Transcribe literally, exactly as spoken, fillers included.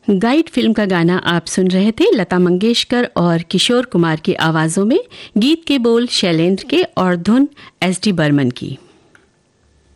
Guide film का गाना आप सुन रहे थे लता मंगेशकर और किशोर कुमार की आवाजों में। गीत के बोल शैलेंद्र के और धुन एस डी बर्मन की।